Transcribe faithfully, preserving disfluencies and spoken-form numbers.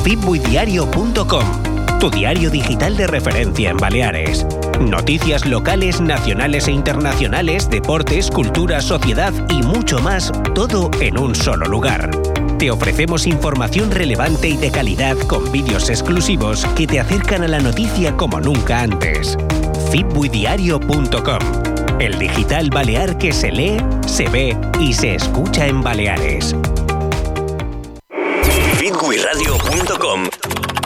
fitbuidiario punto com, tu diario digital de referencia en Baleares. Noticias locales, nacionales e internacionales, deportes, cultura, sociedad y mucho más, todo en un solo lugar. Te ofrecemos información relevante y de calidad con vídeos exclusivos que te acercan a la noticia como nunca antes. fitbuidiario punto com, el digital balear que se lee, se ve y se escucha en Baleares. fitbuiradio punto com